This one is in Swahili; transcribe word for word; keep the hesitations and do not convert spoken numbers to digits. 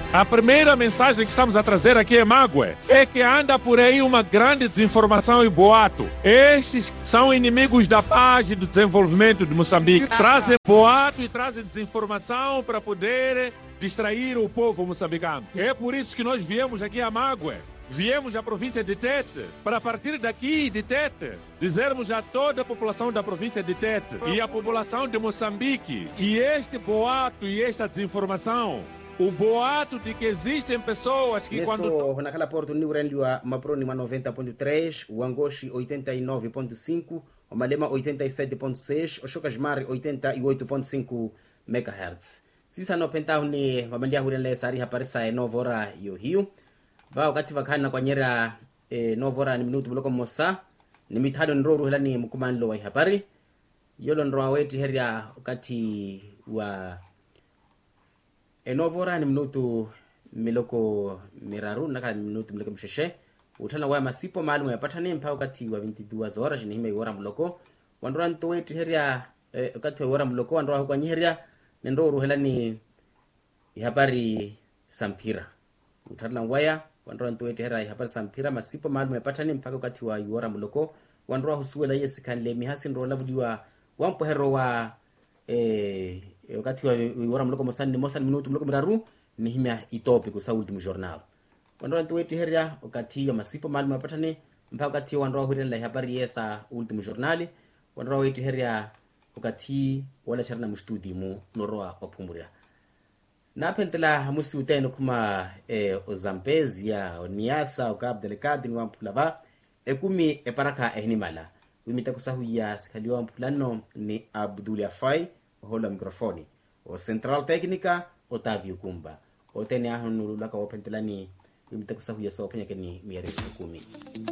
A primeira mensagem que estamos a trazer aqui em Mague é que anda por aí uma grande desinformação e boato. Estes são inimigos da paz e do desenvolvimento de Moçambique. Trazem boato e trazem desinformação para poder distrair o povo moçambicano. É por isso que nós viemos aqui a Mague. Viemos à província de Tete, para partir daqui de Tete, dizermos a toda a população da província de Tete e a população de Moçambique que este boato e esta desinformação, o boato de que existem pessoas que Neso, quando... naquela porta New Radio Maproni noventa ponto três, o Angoshi oitenta e nove ponto cinco, o Malema oitenta e sete ponto seis, o Chocasmar oitenta e oito ponto cinco megahertz. Sisa no pentahuni mamandia hurenle sari haparisa e novora yo hiu. Ba wakati vakana kwa nyera e novora ni minutu buloko mosa ni mitado nroru hela ni mkumanlo wa habari. Yolo nroa weti heria wakati wa enovora ni minutu miloko miraru naka ni minutu miloko msheshe utana wa masipo maalumu yapatani mpaka wakati wa vinti-duas horas ni hime wora mloko wandora ntoweti heria eh, wakati wa wora mloko wandora kwa nyeria nendo ruhela ni habari sampira utana waya wandora ntoweti heria habari sampira masipo maalumu yapatani mpaka wakati wa wora mloko wandora husuela yesi kanle mihasi ndo labuliwa wampo hero wa eh wakati wa wora mloko mosani ni mosani minutu mloko miraru ni himya itopi kusa ultimo jornal wandora ntoweti heria wakati wa masipo maalumu yapatani mpaka wakati wandora hurenla habari yesa ultimo jornali wandora weti heria wakati wala charna mustudi mu noroa opumuria na pentela musi uteno kuma eh, ozampezi ya oniasa okab delicado ni wampulava ekumi eparaka ehnimala wimita kusahuya sikaliwa mpulano ni Abdul Afai hola mikrofoni o Central Técnica Otavio Kumba o tene ahunu laka wapentelani wimita kusahuya so penya keni miari kumi.